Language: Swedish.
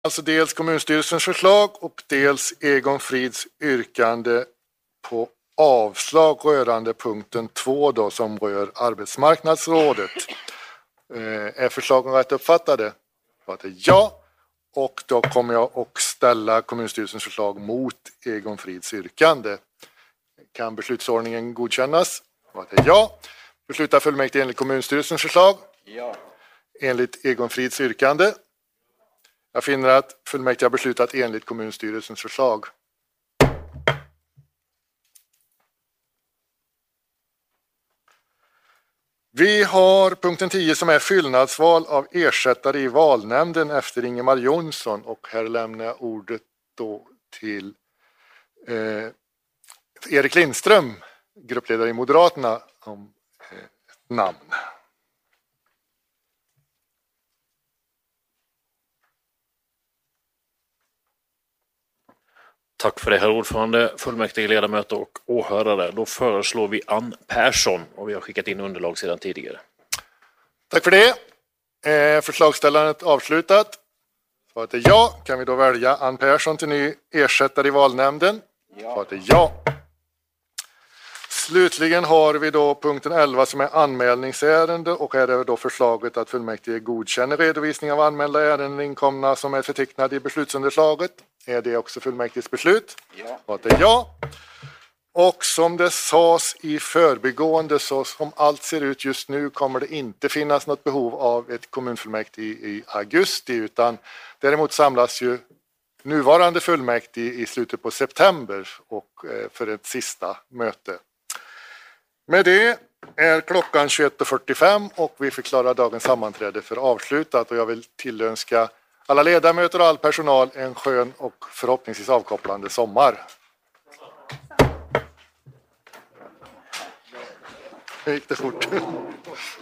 Alltså dels kommunstyrelsens förslag och dels Egon Frids yrkande på avslag rörande punkten 2 då, som rör arbetsmarknadsrådet. Är förslagen rätt uppfattade? Ja. Och då kommer jag att ställa kommunstyrelsens förslag mot Egon Frids yrkande. Kan beslutsordningen godkännas? Ja. Beslutar fullmäktige enligt kommunstyrelsens förslag? Ja. Enligt Egon Frids yrkande? Jag finner att fullmäktige har beslutat enligt kommunstyrelsens förslag. Vi har punkten 10 som är fyllnadsval av ersättare i valnämnden efter Ingemar Jonsson, och här lämnar jag ordet då till Erik Lindström, gruppledare i Moderaterna, om namn. Tack för det, herr ordförande, fullmäktige ledamöter och åhörare. Då föreslår vi Ann Persson, och vi har skickat in underlag sedan tidigare. Tack för det. Förslagställandet avslutat. Svaret är ja. Kan vi då välja Ann Persson till ny ersättare i valnämnden? Svaret är ja. Slutligen har vi då punkten 11 som är anmälningsärende, och här är då förslaget att fullmäktige godkänner redovisning av anmälda ärenden inkomna som är förtecknade i beslutsunderslaget. Är det också fullmäktiges beslut? Ja. Svaret är ja. Och som det sades i förbigående, så som allt ser ut just nu kommer det inte finnas något behov av ett kommunfullmäktige i augusti, utan däremot samlas ju nuvarande fullmäktige i slutet på september och för ett sista möte. Med det är klockan 21.45 och vi förklarar dagens sammanträde för avslutat, och jag vill tillönska alla ledamöter och all personal en skön och förhoppningsvis avkopplande sommar. Gick det fort?